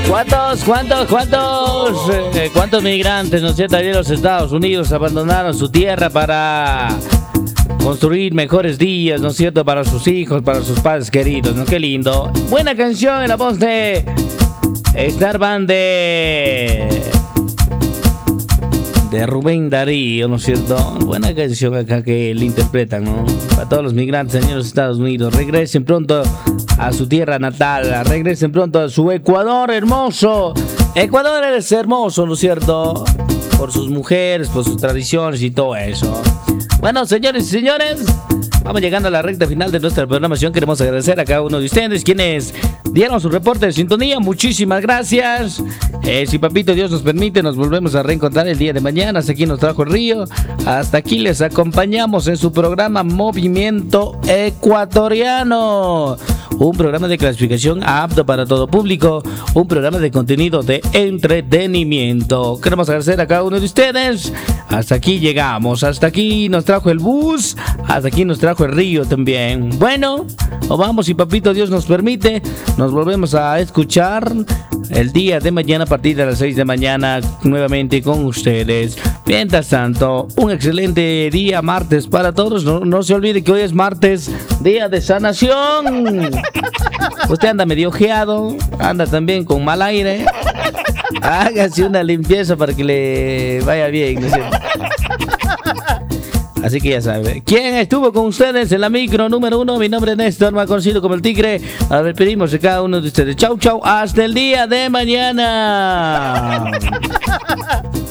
¿Cuántos migrantes, no es cierto, de los Estados Unidos abandonaron su tierra para construir mejores días, ¿no es cierto?, para sus hijos, para sus padres queridos, ¿no? Qué lindo. Buena canción en la voz de Star Band de Rubén Darío, ¿no es cierto? Buena canción acá que le interpretan, ¿no? Para todos los migrantes en los Estados Unidos, regresen pronto a su tierra natal, regresen pronto a su Ecuador hermoso. Ecuador es hermoso, ¿no es cierto? Por sus mujeres, por sus tradiciones y todo eso. Bueno, señores y señores, vamos llegando a la recta final de nuestra programación. Queremos agradecer a cada uno de ustedes quienes dieron su reporte de sintonía. Muchísimas gracias. Si papito Dios nos permite, nos volvemos a reencontrar el día de mañana. Hasta aquí nos trajo el río. Hasta aquí les acompañamos en su programa Movimiento Ecuatoriano. Un programa de clasificación apto para todo público. Un programa de contenido de entretenimiento. Queremos agradecer a cada uno de ustedes. Hasta aquí llegamos. Hasta aquí nos trajo el bus. Hasta aquí nos trajo el río también. Bueno, nos vamos si papito Dios nos permite. Nos volvemos a escuchar el día de mañana a partir de las 6 de mañana nuevamente con ustedes. Mientras tanto, un excelente día martes para todos. No se olvide que hoy es martes, día de sanación. Usted anda medio ojeado, anda también con mal aire. Hágase una limpieza para que le vaya bien, ¿no es cierto? Así que ya sabe. ¿Quién estuvo con ustedes en la micro número 1? Mi nombre es Néstor, más conocido como el Tigre. Nos despedimos de cada uno de ustedes. Chau, chau. Hasta el día de mañana.